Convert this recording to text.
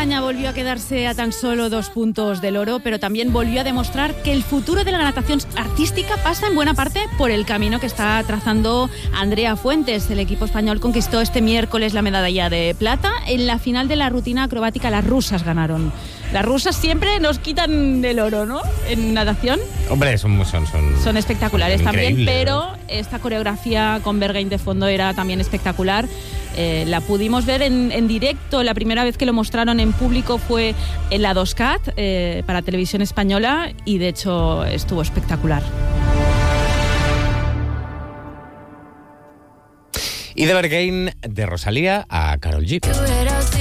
España volvió a quedarse a tan solo 2 puntos del oro, pero también volvió a demostrar que el futuro de la natación artística pasa en buena parte por el camino que está trazando Andrea Fuentes. El equipo español conquistó este miércoles la medalla de plata. En la final de la rutina acrobática las rusas ganaron. Las rusas siempre nos quitan el oro, ¿no? En natación. Hombre, son espectaculares son también, pero esta coreografía con Berghain de fondo era también espectacular. La pudimos ver en directo. La primera vez que lo mostraron en público fue en la 2CAT para Televisión Española y de hecho estuvo espectacular. Y de Berghain, de Rosalía a Karol G.